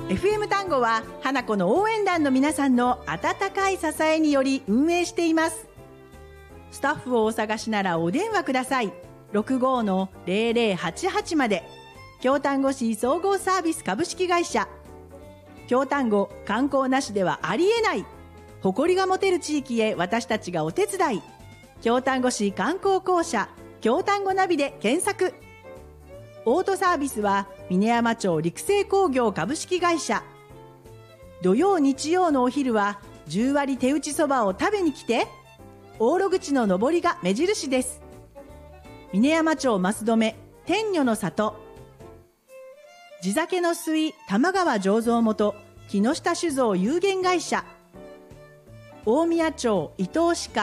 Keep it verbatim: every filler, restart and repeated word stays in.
エフエム 単語は花子の応援団の皆さんの温かい支えにより運営しています。スタッフをお探しならお電話ください。ろくごのゼロゼロはちはちまで。京丹後市総合サービス株式会社。京丹後、観光なしではありえない。誇りが持てる地域へ私たちがお手伝い。京丹後市観光公社京丹後ナビで検索。オートサービスは峰山町陸星工業株式会社。土曜日曜のお昼はじゅう割手打ちそばを食べに来て。大路口の上りが目印です。峰山町増留天女の里。地酒の水玉川醸造元木下酒造有限会社。大宮町伊東歯科